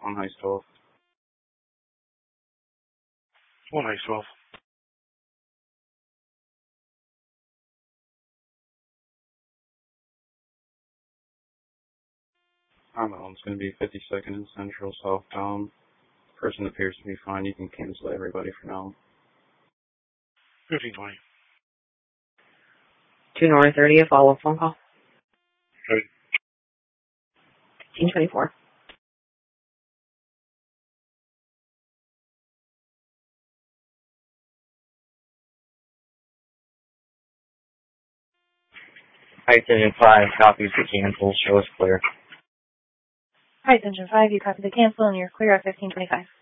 On Ice 12. 1 Ice 12. I don't know, it's going to be 52nd and Central southbound. Person appears to be fine. You can cancel everybody for now. 1520. 2 North 30, a follow-up phone call. Good. 1524. Hi, Engine 5, copies to cancel, show us clear. Hi, Engine 5, you copy the cancel and you're clear at 1525.